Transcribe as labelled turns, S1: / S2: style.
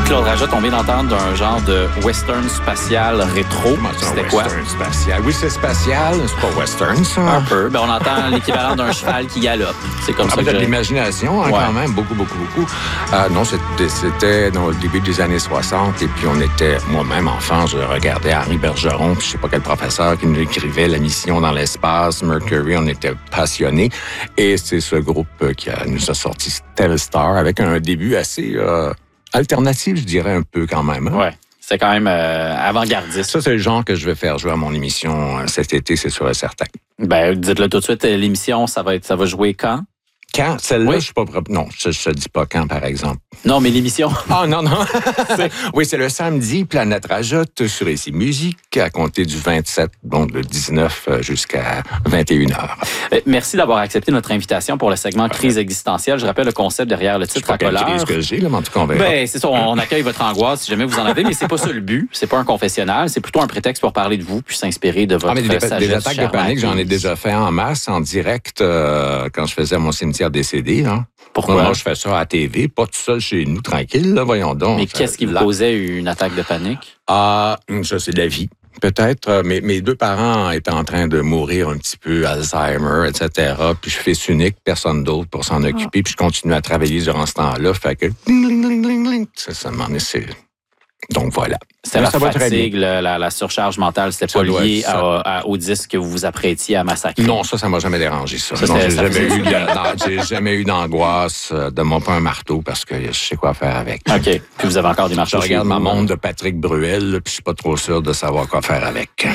S1: Claude Rajotte, on vient d'entendre un genre de western spatial rétro. C'était quoi?
S2: Western spatial. Oui, c'est spatial, c'est pas western, ça.
S1: Un peu. Ben, on entend l'équivalent d'un cheval qui galope. C'est comme ça que
S2: de l'imagination, hein,
S1: Ouais.
S2: quand même, beaucoup. Non, c'était dans le début des années 60, et puis on était, moi-même, enfant, je regardais Henri Bergeron, puis je sais pas quel professeur qui nous écrivait La mission dans l'espace, Mercury, on était passionnés, et c'est ce groupe qui nous a sorti Telstar, avec un début assez alternatif, je dirais un peu quand même. Hein?
S1: Ouais. C'est quand même avant-gardiste.
S2: Ça, c'est le genre que je vais faire jouer à mon émission cet été, c'est sûr et certain.
S1: Ben, dites-le tout de suite, l'émission, ça va jouer quand?
S2: Quand? Celle-là,
S1: Oui.
S2: je suis pas... Non, je ne dis pas quand, par exemple.
S1: Non, mais l'émission.
S2: Ah, non. Oui, c'est le samedi, Planète Rajotte sur Ici Musique, à compter du 27, donc le 19 jusqu'à 21h.
S1: Merci d'avoir accepté notre invitation pour le segment Crise existentielle. Je rappelle le concept derrière le titre
S2: Je sais pas quelle
S1: accoleur.
S2: crise que j'ai, là, mais en tout cas, on verra.
S1: Ben, c'est ça, on accueille votre angoisse si jamais vous en avez, mais c'est pas ça le but. C'est pas un confessionnal, c'est plutôt un prétexte pour parler de vous puis s'inspirer de votre
S2: mais des
S1: sagesse
S2: attaques de
S1: chère
S2: panique, j'en ai
S1: Maryse.
S2: déjà fait en masse, en direct, quand je faisais mon cimetière décédé. Hein.
S1: Pourquoi?
S2: Moi, je fais ça à la TV, pas tout seul chez nous, tranquille, là, voyons donc.
S1: Mais qu'est-ce qui vous causait une attaque de panique?
S2: Ah, ça, c'est la vie. Peut-être, mais mes deux parents étaient en train de mourir un petit peu, Alzheimer, etc. Puis je suis fils unique, personne d'autre pour s'en occuper. Puis je continue à travailler durant ce temps-là. Fait que, ça m'en est... Donc, voilà.
S1: C'était
S2: Mais
S1: la
S2: ça va très
S1: fatigue, la surcharge mentale, c'était
S2: Ça
S1: pas
S2: doit
S1: lié
S2: être ça.
S1: au disque que vous vous apprêtis à massacrer.
S2: Non, ça m'a jamais dérangé, ça.
S1: Ça,
S2: Non,
S1: c'est-
S2: j'ai
S1: ça
S2: jamais,
S1: faisait-
S2: j'ai jamais eu d'angoisse de mon pas un marteau parce que je sais quoi faire avec.
S1: OK. Puis vous avez encore des
S2: Je
S1: marteaux chez
S2: regarde
S1: vous,
S2: ma
S1: hein?
S2: montre de Patrick Bruel, là, puis je suis pas trop sûr de savoir quoi faire avec.